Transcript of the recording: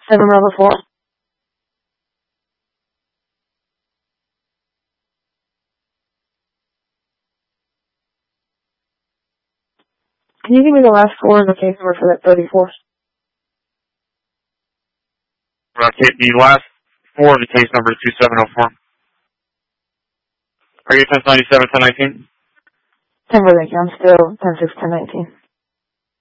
7 Bravo 4. Can you give me the last 4 of the case number for that 34? Okay, the last 4 of the case number is 2704. Are you 1097, 1019? 10 for the I'm still 10-6, 10-19.